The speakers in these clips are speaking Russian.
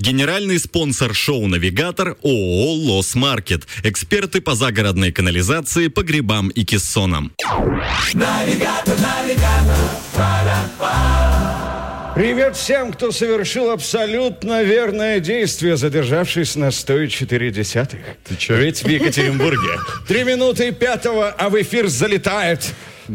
Генеральный спонсор шоу «Навигатор» ООО «Лос Маркет». Эксперты по загородной канализации, погребам и кессонам. Навигатор, навигатор, Привет всем, кто совершил абсолютно верное действие, задержавшись на 104. Ты чё? Ведь в Екатеринбурге 3 минуты 5, а в эфир залетает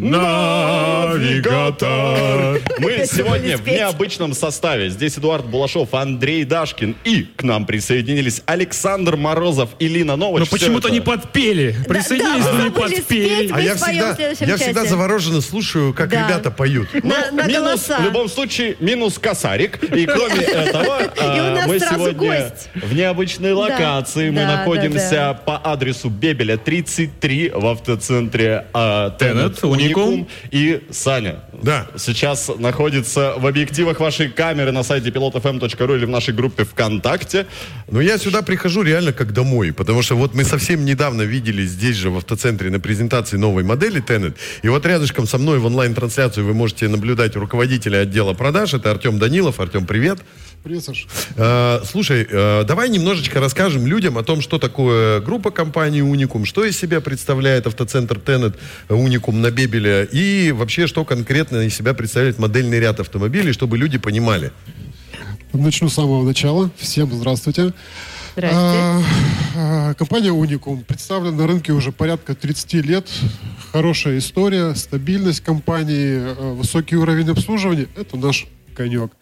Навигатор. Мы сегодня в необычном составе. Здесь Эдуард Булашов, Андрей Дашкин. И к нам присоединились Александр Морозов и Лина Новоч. Но почему-то не подпели. Присоединились, но не подпели. А А я всегда завороженно слушаю, как ребята поют. На минус, голоса. в любом случае, минус косарик. И кроме этого, И у нас мы сразу сегодня гость. в необычной локации. Мы да, находимся да. по адресу Бебеля, 33 в автоцентре Тенет, Уникум. И Саня Да. сейчас находится в объективах вашей камеры на сайте pilotfm.ru или в нашей группе ВКонтакте. Но я сюда прихожу реально как домой, потому что вот мы совсем недавно виделись здесь же в автоцентре на презентации новой модели Tenet, и вот рядышком со мной в онлайн-трансляцию вы можете наблюдать руководителя отдела продаж, это Артем Данилов. Артем, привет. Привет, Саш. Слушай, давай немножечко расскажем людям о том, что такое группа компании Unicum, что из себя представляет автоцентр Tenet Unicum на Бебеля и вообще, что конкретно из себя представляет модельный ряд автомобилей, чтобы люди понимали. Начну с самого начала. Всем здравствуйте. Здрасте. Компания Unicum представлена на рынке уже порядка 30 лет. Хорошая история, стабильность компании, высокий уровень обслуживания – это наш конек.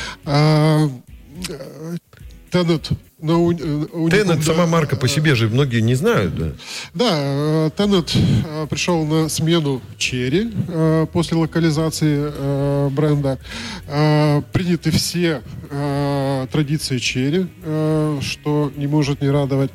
Tenet Tenet, сама марка по себе же многие не знают, да? Да, Tenet пришел на смену Cherry после локализации бренда. Приняты все традиции Cherry, что не может не радовать.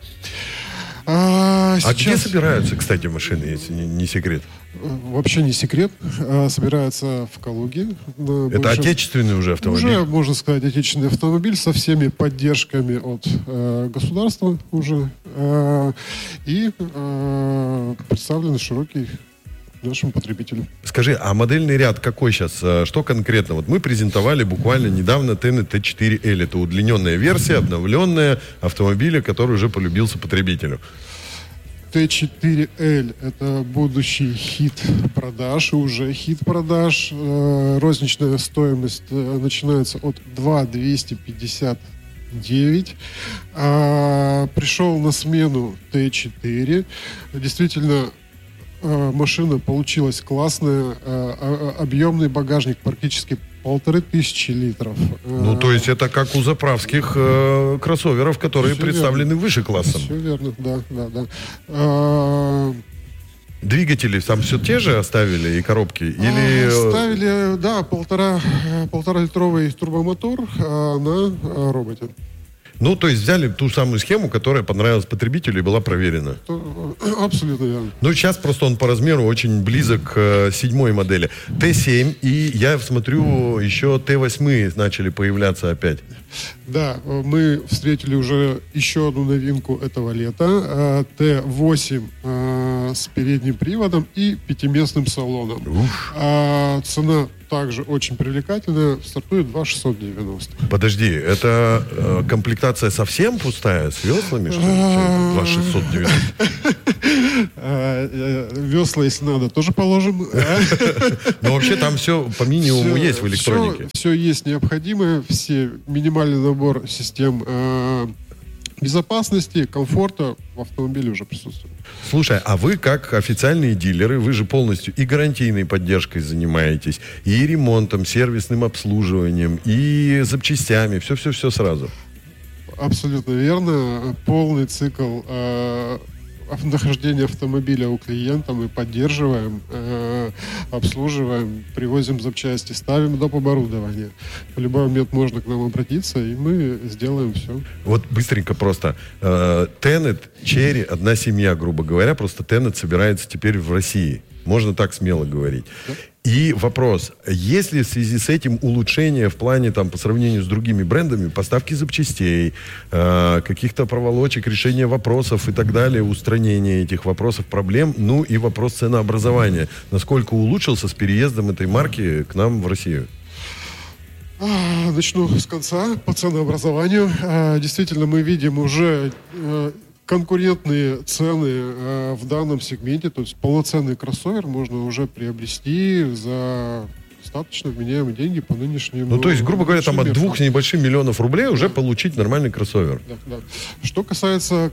А где собираются, кстати, машины, если не секрет? Вообще не секрет. Собирается в Калуге. Это отечественный уже автомобиль? Уже, можно сказать, отечественный автомобиль со всеми поддержками от государства уже. И представлены широкий нашим потребителям. Скажи, а модельный ряд какой сейчас? Что конкретно? Вот мы презентовали буквально недавно Tenet T4L. Это удлиненная версия, обновленная автомобиля, который уже полюбился потребителю. T4L – это будущий хит продаж, и уже хит продаж. Розничная стоимость начинается от 2,259. Пришел на смену T4. Действительно, машина получилась классная, объемный багажник практически 1500 литров. Ну, то есть это как у заправских кроссоверов, которые Все представлены верно. выше классом. Все верно, да. Двигатели там все те же оставили и коробки? Или... Ставили, да, полтора-литровый турбомотор на роботе. Ну, то есть взяли ту самую схему, которая понравилась потребителю и была проверена. Абсолютно верно. Ну, сейчас просто он по размеру очень близок к седьмой модели. Т7, и я смотрю, еще Т8 начали появляться опять. Да, мы встретили уже еще одну новинку этого лета. Т8 с передним приводом и пятиместным салоном. Цена также очень привлекательная. Стартует 2,690. Подожди, это комплектация совсем пустая, с веслами, что ли? 2,690. Весла, если надо, тоже положим. Но вообще там все по минимуму есть в электронике. Все есть необходимое, все минимальный набор систем безопасности, комфорта в автомобиле уже присутствует. Слушай, а вы как официальные дилеры, вы же полностью и гарантийной поддержкой занимаетесь, и ремонтом, сервисным обслуживанием, и запчастями, все-все-все сразу. Абсолютно верно. Полный цикл нахождения автомобиля у клиента мы поддерживаем, обслуживаем, привозим запчасти, ставим доп. Оборудование. В любой момент можно к нам обратиться, и мы сделаем все. Вот быстренько просто. Tenet, Cherry, одна семья, грубо говоря, просто Tenet собирается теперь в России. Можно так смело говорить. Да. И вопрос, есть ли в связи с этим улучшения в плане, там, по сравнению с другими брендами, поставки запчастей, каких-то проволочек, решения вопросов и так далее, устранения этих вопросов, проблем, ну и вопрос ценообразования. Насколько улучшился с переездом этой марки к нам в Россию? Начну с конца. По ценообразованию. Действительно, мы видим уже конкурентные цены в данном сегменте. То есть полноценный кроссовер можно уже приобрести за достаточно вменяемые деньги по нынешним... Ну, то есть, грубо говоря, там от 2 с небольшим миллионов рублей уже получить нормальный кроссовер. Да. Что касается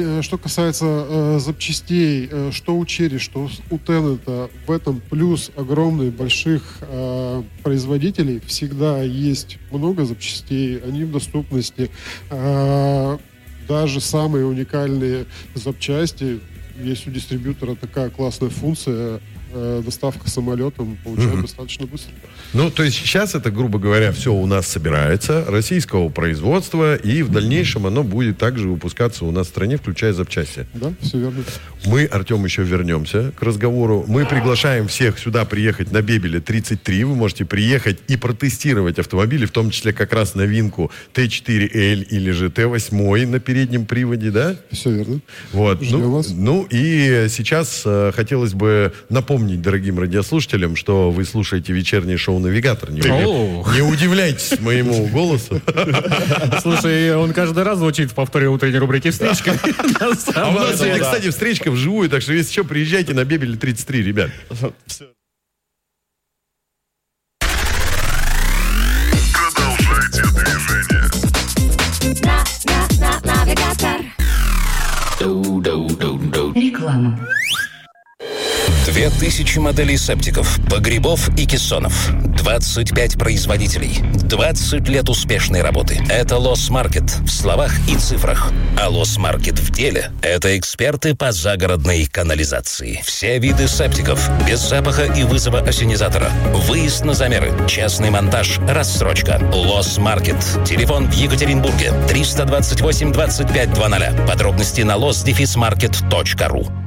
запчастей, что у Chery, что у Tennet, в этом плюс огромный больших производителей. Всегда есть много запчастей, они в доступности. Даже самые уникальные запчасти, есть у дистрибьютора такая классная функция, доставка самолетом получаем достаточно быстро. Ну, то есть сейчас это, грубо говоря, все у нас собирается, российского производства, и в дальнейшем оно будет также выпускаться у нас в стране, включая запчасти. Да, все верно. Мы, Артем, еще вернемся к разговору. Мы приглашаем всех сюда приехать на Бебеля 33. Вы можете приехать и протестировать автомобили, в том числе как раз новинку Т4Л или же Т8 на переднем приводе, да? Все верно. Вот. Ждем вас. Ну и сейчас хотелось бы напомнить дорогим радиослушателям, что вы слушаете вечернее шоу «Навигатор». Не удивляйтесь моему голосу. Слушай, он каждый раз звучит в повторе утренней рубрики «Встречка». А у нас сегодня, кстати, встречка вживую, так что если что, приезжайте на Бебель 33, ребят. Продолжайте движение. Навигатор. Реклама. 2000 моделей септиков, погребов и кессонов. 25 производителей. 20 лет успешной работы. Это Лос-Маркет в словах и цифрах. А Лос-Маркет в деле – это эксперты по загородной канализации. Все виды септиков, без запаха и вызова ассенизатора. Выезд на замеры, частный монтаж, рассрочка. Лос-Маркет. Телефон в Екатеринбурге 328 25 00. Подробности на losdefismarket.ru.